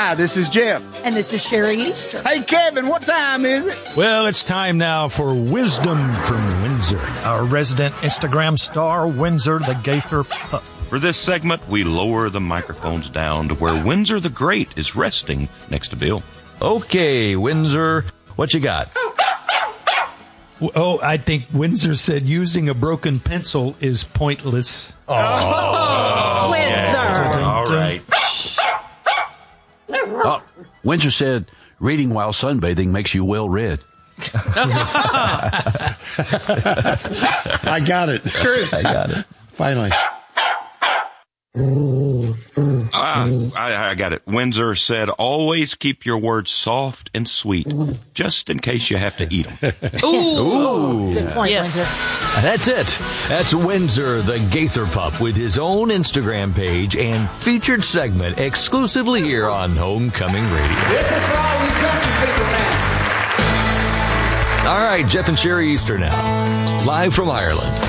Hi, this is Jeff. And this is Sherry Easter. Hey, Kevin, what time is it? Well, it's time now for Wisdom from Windsor. Our resident Instagram star, Windsor the Gaither Pup. For this segment, we lower the microphones down to where Windsor the Great is resting next to Bill. Okay, Windsor, what you got? Oh, I think Windsor said using a broken pencil is pointless. Oh, Windsor. All right. Oh, Windsor said reading while sunbathing makes you well read. I got it. It's true. I got it. Finally. I got it. Windsor said, always keep your words soft and sweet, just in case you have to eat them. Ooh. Good point, Yes. Windsor. That's it. That's Windsor the Gaither Pup with his own Instagram page and featured segment exclusively here on Homecoming Radio. This is for all you country people now. All right, Jeff and Sherry Easter now, live from Ireland.